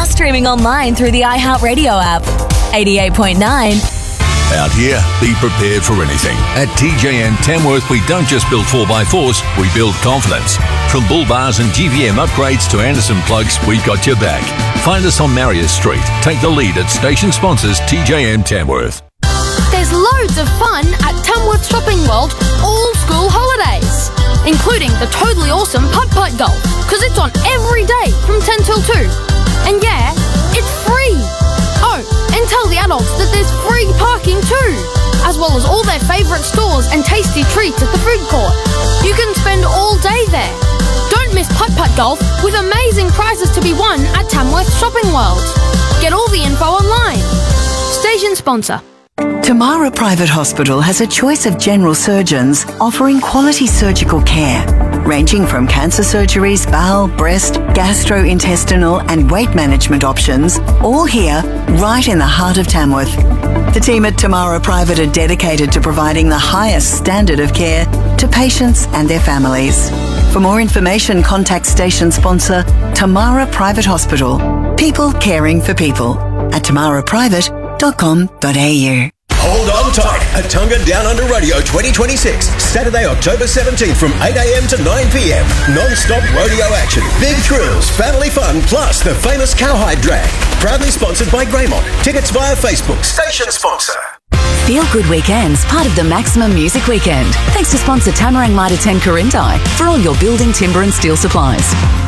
streaming online through the iHeartRadio app. 88.9. Out here, be prepared for anything. At TJM Tamworth, we don't just build 4x4s, we build confidence. From bull bars and GVM upgrades to Anderson plugs, we've got your back. Find us on Marius Street. Take the lead at station sponsors TJM Tamworth. There's loads of fun at Tamworth Shopping World all school holidays, including the totally awesome putt-putt golf, because it's on every day from 10 till 2. And yeah, it's free. Oh, and tell the adults that there's free parking too, as well as all their favourite stores and tasty treats at the food court. You can spend all day there. Don't miss putt-putt golf with amazing prizes to be won at Tamworth Shopping World. Get all the info online. Station sponsor. Tamara Private Hospital has a choice of general surgeons offering quality surgical care, ranging from cancer surgeries, bowel, breast, gastrointestinal and weight management options, all here right in the heart of Tamworth. The team at Tamara Private are dedicated to providing the highest standard of care to patients and their families. For more information, contact station sponsor Tamara Private Hospital. People caring for people at tamaraprivate.com.au. Hold on tight. Atunga Down Under Radio 2026. Saturday, October 17th from 8 a.m. to 9 p.m. Non-stop rodeo action. Big thrills, family fun, plus the famous Cowhide Drag. Proudly sponsored by Greymont. Tickets via Facebook. Station sponsor. Feel Good Weekends, part of the Maximum Music Weekend. Thanks to sponsor Tamarang Mitre 10 Corinthi for all your building, timber and steel supplies.